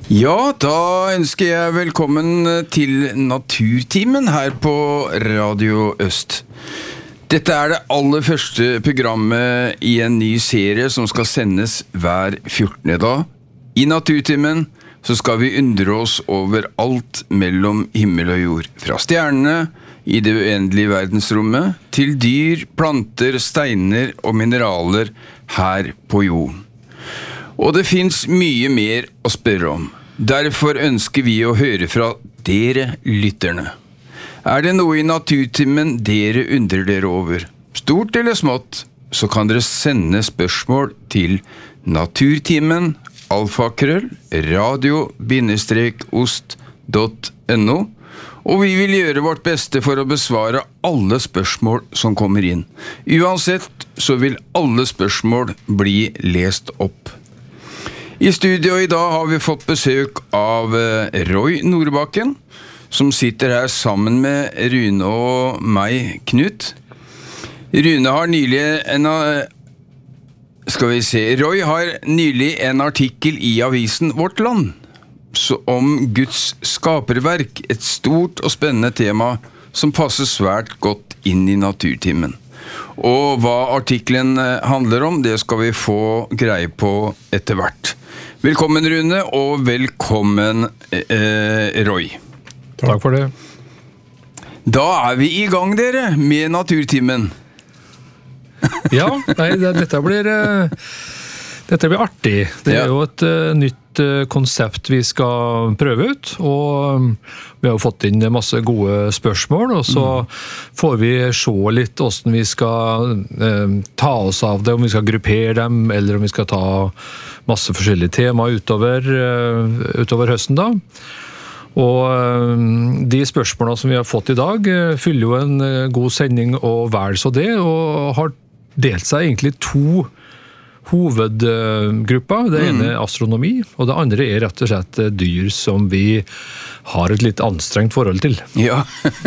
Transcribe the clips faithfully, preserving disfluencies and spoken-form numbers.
Ja, da ønsker jeg velkommen til Naturtimen her på Radio Øst. Dette er det aller første programmet i en ny serie som skal sendes hver fjortende dag. I Naturtimen så skal vi undre oss over alt mellom himmel og jord, fra stjernene i det uendelige verdensrommet til dyr, planter, steiner og mineraler her på jorden. Og det finnes mye mer å spørre om. Derfor ønsker vi å høre fra dere lytterne. Er det noe i Naturtimen dere undrer dere over? Stort eller smått, så kan dere sende spørsmål til naturtimen, alfakrøll, radio-ost dot no, og vi vil gjøre vårt beste for å besvare alle spørsmål som kommer inn. Uansett så vil alle spørsmål bli lest opp. I studio i dag har vi fått besøk av Roy Nordbakken, som sitter her sammen med Rune og meg, Knut. Rune har nylig en, skal vi se, Roy har nylig en artikkel i avisen Vårt Land så om Guds skaperverk, et stort og spennende tema som passer svært godt inn i Naturtimen. Og hva artikkelen handler om, det skal vi få greie på etter hvert. Velkommen Rune, og velkommen eh, Roy. Takk for det. Da er vi i gang dere, med Naturtimen. Ja, nei, det, dette blir uh, dette blir artig. Det er ja. jo et uh, nytt uh, konsept vi skal prøve ut, og um, vi har jo fått inn masse gode spørsmål, og så mm. får vi se litt hvordan vi skal uh, ta oss av det, om vi skal gruppere dem, eller om vi skal ta masse forskjellige tema utover, uh, utover høsten da. Og de spørsmålene som vi har fått i dag fyller jo en god sending og vel så det, og har delt seg egentlig to hovedgrupper. Det ene er astronomi, og det andre er rett og slett dyr som vi har et litt anstrengt forhold til. Ja,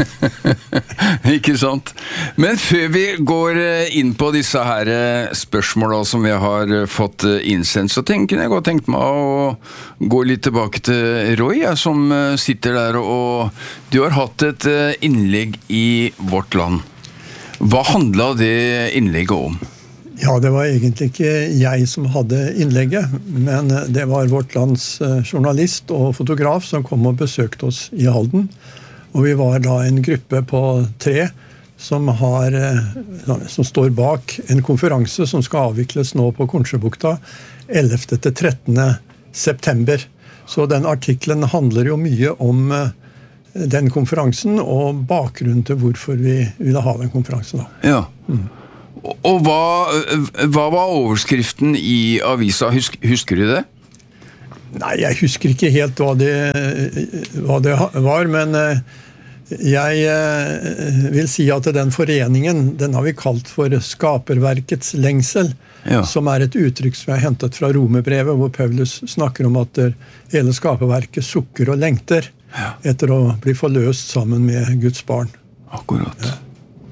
ikke sant. Men før vi går inn på disse her spørsmålene som vi har fått innsendt, så tenker jeg godt tenkt meg å gå litt tilbake til Roy, som sitter der, og du har hatt et innlegg i Vårt Land. Hva handlet det innlegget om? Ja, det var egentlig ikke jeg som hadde innlegget, men det var Vårt Lands journalist og fotograf som kom og besøkte oss i Halden. Og vi var da en gruppe på tre som, har, som står bak en konferanse som skal avvikles nå på Kornsjøbukta ellevte til trettende september. Så den artikkelen handler jo mye om den konferansen og bakgrunnen til hvorfor vi ville ha den konferansen da. Ja. Mm. Og hva, hva var overskriften i avisa? Husk, husker du det? Nei, jeg husker ikke helt hva det, hva det var, men jeg vil si at den foreningen, den har vi kalt for Skaperverkets lengsel, ja. Som er et uttrykk som er hentet fra Romerbrevet, hvor Paulus snakker om at hele skaperverket sukker og lengter ja. Etter å bli forløst sammen med Guds barn. Akkurat. Ja.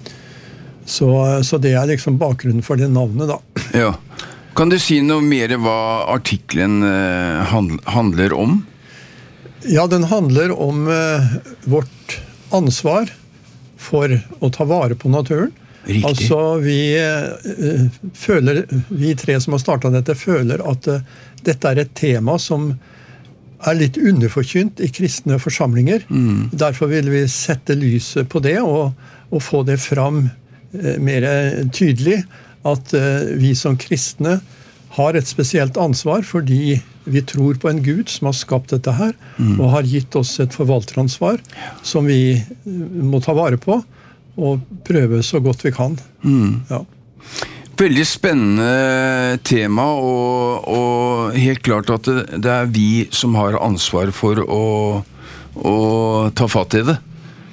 Så, så det er liksom bakgrunnen for det navnet da. Ja. Kan du si noe mer hva artikkelen handler om? Ja, den handler om uh, vårt ansvar for å ta vare på naturen. Riktig. Altså vi uh, føler, vi tre som har startet dette, føler at uh, dette er et tema som er litt underforkynt i kristne forsamlinger. Mm. Derfor vil vi sette lyset på det og, og få det fram mer tydelig at vi som kristne har et spesielt ansvar fordi vi tror på en Gud som har skapt dette her mm. og har gitt oss et forvalteransvar som vi må ta vare på og prøve så godt vi kan. Mm. Ja. Veldig spennende tema og, og helt klart at det, det er vi som har ansvar for å, å ta fatt i det.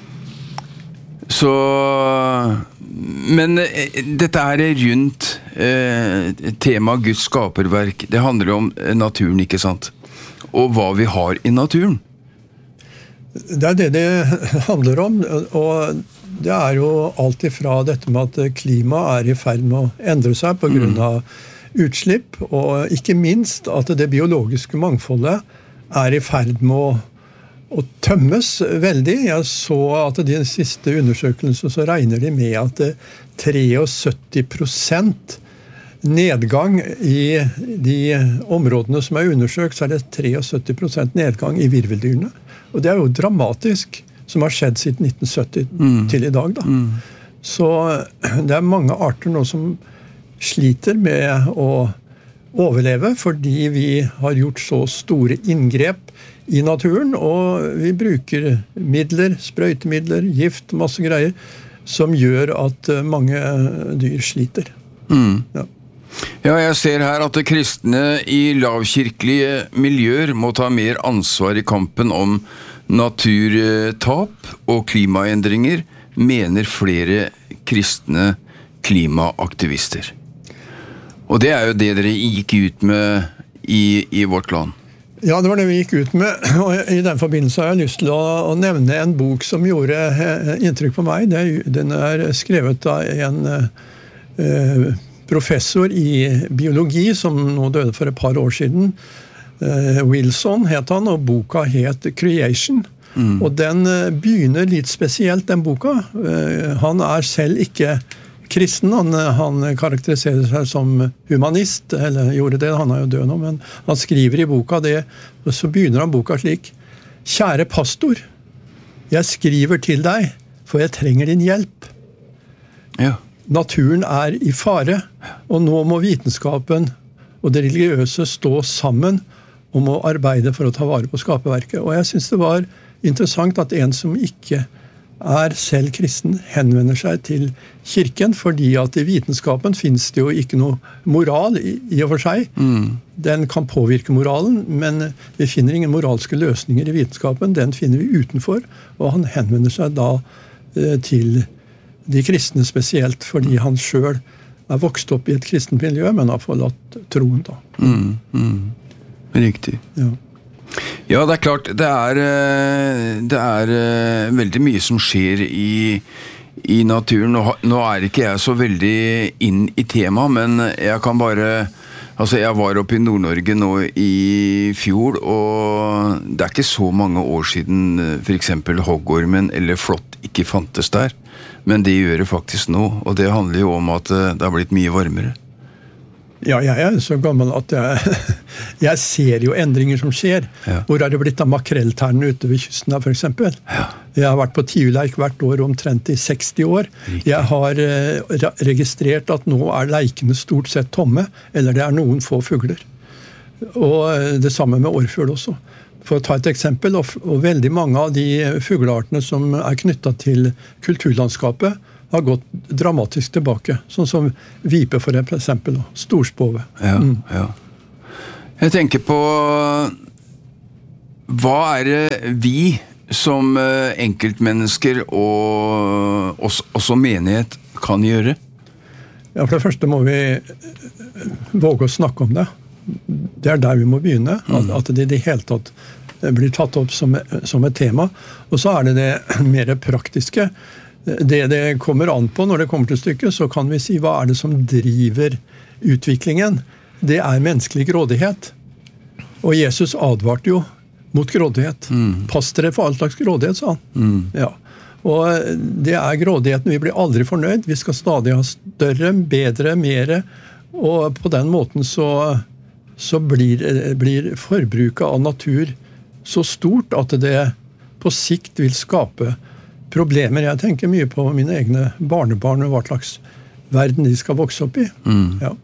Så men eh, dette er rundt eh, tema Guds skaperverk. Det handler om naturen, ikke sant? Og hva vi har i naturen. Det er det det handler om, og det er jo alt ifra dette med at klimaet er i ferd med å endre seg på grunn av utslipp, og ikke minst at det biologiske mangfoldet er i ferd med å, å tømmes veldig. Jeg så at de siste undersøkelsene så regner de med at syttitre prosent nedgang i de områdene som er undersøkt, så er det syttitre prosent nedgang i virveldyrene. Og det er jo dramatisk, som har skjedd siden nitten sytti mm. til i dag. Da. Mm. Så det er mange arter nå som sliter med å overleve, fordi vi har gjort så store inngrep i naturen, og vi bruker midler, sprøytemidler, gift, masse greier, som gjør at mange dyr sliter. Mm. Ja. Ja, jeg ser her at det kristne i lavkirkelige miljøer må ta mer ansvar i kampen om naturtap og klimaendringer, mener flere kristne klimaaktivister. Og det er jo det dere gikk ut med i, i vårt land. Ja, det var det vi gikk ut med, og i den forbindelse har jeg lyst til å, å nevne en bok som gjorde inntrykk på meg. Den er skrevet av en eh, professor i biologi som nå døde for et par år siden. Uh, Wilson het han, og boka het Creation. Mm. Og den uh, begynner litt spesielt, den boka. Uh, han er selv ikke kristen, han, han karakteriserer seg som humanist, eller gjorde det, han er jo død nå, men han skriver i boka det, og så begynner han boka slik: Kjære pastor, jeg skriver til deg, for jeg trenger din hjelp. Ja. Naturen er i fare, og nå må vitenskapen og det religiøse stå sammen om å arbeide for å ta vare på skaperverket. Og jeg synes det var interessant at en som ikke er selv kristen henvender seg til kirken, fordi at i vitenskapen finnes det jo ikke noe moral i, i og for seg. Mm. Den kan påvirke moralen, men vi finner ingen moralske løsninger i vitenskapen. Den finner vi utenfor, og han henvender seg da eh, til de kristne spesielt, fordi han selv er vokst opp i et kristent miljø, men har forlatt troen da. Mm, mm. Riktig. Ja. Ja, det er klart, det er, det er veldig mye som skjer i, i naturen. Nå, nå er ikke jeg så veldig inn i tema, men jeg kan bare, altså jeg var oppe i Nord-Norge nå i fjor, og det er ikke så mange år siden for eksempel hoggormen eller flått ikke fantes der. Men det gjør det faktisk nå, og det handler jo om at det har blitt mye varmere. Ja, jeg er så gammel at jeg, jeg ser jo endringer som skjer. Ja. Hvor er det blitt av makrellternene ute ved kysten da, for eksempel? Ja. Jeg har vært på Tiuleik hvert år omtrent i seksti år. Riktig. Jeg har eh, registrert at nå er leikene stort sett tomme, eller det er noen få fugler. Og det samme med orrfugl også. For å ta et eksempel, og, og veldig mange av de fugleartene som er knyttet til kulturlandskapet, har gått dramatisk tilbake, sånn som vipe for eksempel, og storspove. Ja, mm. ja. Jeg tenker på, hva er det vi som enkeltmennesker og også menighet kan gjøre? Ja, for det første må vi våge å snakke om det. Det er der vi må begynne, at, at det i det hele tatt blir tatt opp som, som et tema. Og så er det det mer praktiske. Det det kommer an på når det kommer til stykket, så kan vi si hva er det som driver utviklingen. Det er menneskelig grådighet. Og Jesus advarte jo mot grådighet. Mm. Pass dere for all slags grådighet, sa han. Mm. Ja. Og det er grådigheten. Vi blir aldri fornøyd. Vi skal stadig ha større, bedre, mere. Og på den måten så, så blir, blir forbruket av natur så stort at det på sikt vil skape problemer. Jeg tenker mye på mine egne barnebarn og hva slags verden de skal vokse opp i. Mm. Ja.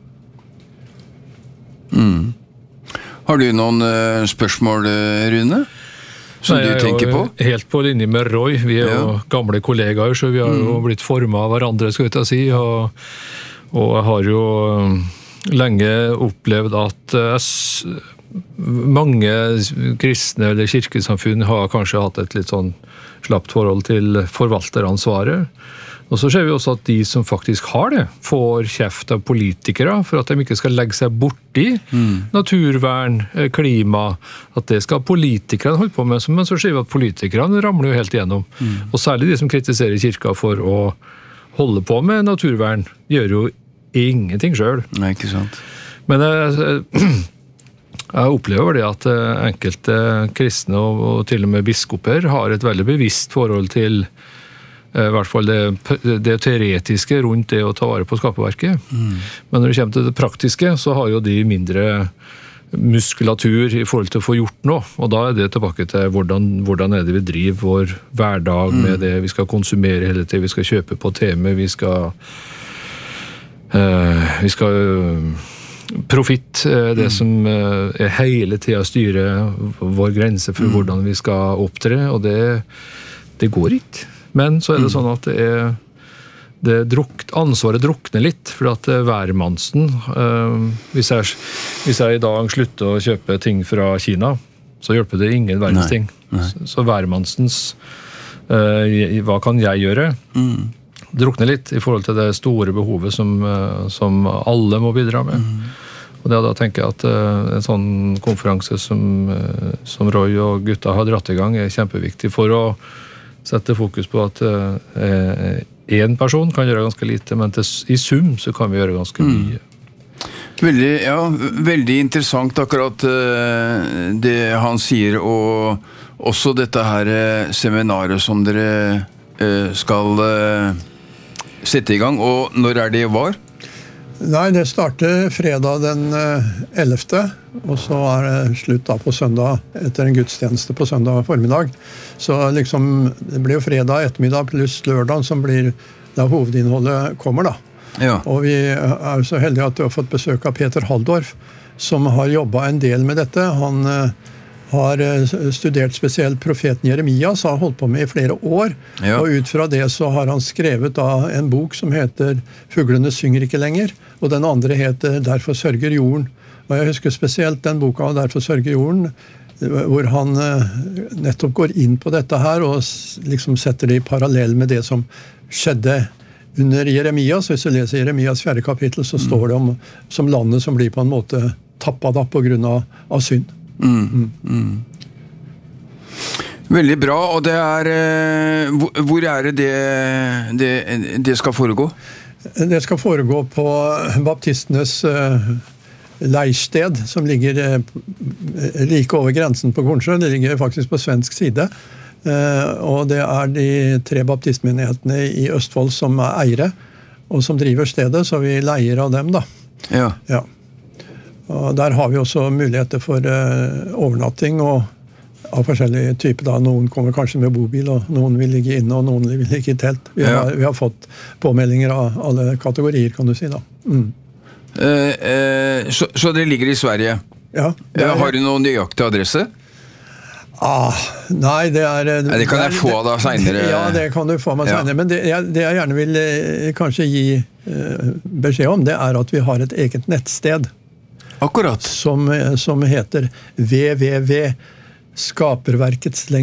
Mm. Har du noen uh, spørsmål, Rune? Som Nei, du tenker på? Helt på linje med Roy. Vi er jo ja. gamle kollegaer, så vi har jo mm. blitt formet av hverandre, skal vi ta si. Og, og jeg har jo lenge opplevd at uh, mange kristne eller kirkesamfunn har kanskje hatt et litt sånn slapt forhold til forvalteransvaret. Og så ser vi også at de som faktisk har det, får kjeft av politikere for at de ikke skal legge seg borti mm. naturvern, klima, at det skal politikerne holde på med, men så ser vi at politikerne ramler jo helt igjennom. Mm. Og særlig de som kritiserer kirka for å holde på med naturvern, gjør jo ingenting selv. Nei, ikke sant. Men jeg, Jeg opplever det at enkelte kristne og, og til og med biskoper har et veldig bevisst forhold til i hvert fall det, det teoretiske rundt det å ta vare på skaperverket. Mm. Men når det kommer til det praktiske, så har jo de mindre muskulatur i forhold til å få gjort noe, og da er det tilbake til hvordan, hvordan er det vi driver vår hverdag med mm. det vi skal konsumere hele tiden, vi skal kjøpe på teme, vi skal uh, vi skal uh, profitt, uh, det mm. som uh, er hele tiden styrer vår grense for mm. hvordan vi skal opptre, og det, det går ikke. Men så er det sånn at det er, det druk, ansvaret drukner litt, for at værmannsen, øh, hvis, jeg, hvis jeg i dag slutter å kjøpe ting fra Kina, så hjelper det ingen verdens ting. Nei, nei. Så, så værmannsens, øh, hva kan jeg gjøre? Mm. Drukner litt i forhold til det store behovet som, øh, som alle må bidra med. Mm. Og det da tenker jeg at øh, en sånn konferanse som, øh, som Roy og gutta har dratt i gang er kjempeviktig for å sette fokus på at eh, en person kan gjøre ganske lite, men til, i sum så kan vi gjøre ganske mye. Mm. Veldig, ja, veldig interessant akkurat uh, det han sier, og også dette her uh, seminaret som dere uh, skal uh, sette i gang, og når er det var? Nei, det starter fredag den ellevte, og så er det slutt da på søndag, etter en gudstjeneste på søndag formiddag. Så liksom, det blir jo fredag ettermiddag pluss lørdag som blir da hovedinnholdet kommer da. Ja. Og vi er så heldige at vi har fått besøk av Peter Halldorf, som har jobbet en del med dette. Han har studert spesielt profeten Jeremias, har holdt på med i flere år, ja. Og ut fra det så har han skrevet da en bok som heter «Fuglene synger ikke lenger», og den andre heter «Derfor sørger jorden». Og jeg husker spesielt den boka «Derfor sørger jorden», hvor han nettopp går inn på dette her, og liksom setter det i parallell med det som skjedde under Jeremias. Hvis du leser Jeremias fjerde kapittel, så står det om som landet som blir på en måte tappet da på grunn av, av synd. Mm, mm. Veldig bra, og det er hvor er det det, det, det skal foregå? Det skal foregå på baptistenes leirsted, som ligger like over grensen på Kornsjø. Det ligger faktisk på svensk side, og det er de tre baptistmenighetene i Østfold som er eiere, og som driver stedet, så vi leier av dem da. Ja. Ja. Og der har vi også muligheter for uh, overnatting og av forskjellige typer. Da. Noen kommer kanskje med bobil, og noen vil ligge inne, og noen vil ligge i telt. Vi, ja. har, vi har fått påmeldinger av alle kategorier, kan du si da. Mm. Uh, uh, så, så det ligger i Sverige? Ja. Er, har du noen nøyaktig adresse? Ah, nei, det er... Nei, det kan jeg få da senere. Ja, det kan du få meg senere. Ja. Men det jeg, det jeg gjerne vil uh, kanskje gi uh, beskjed om, det er at vi har et eget nettsted. Akkurat. Som, som heter w w w punktum skaperverkets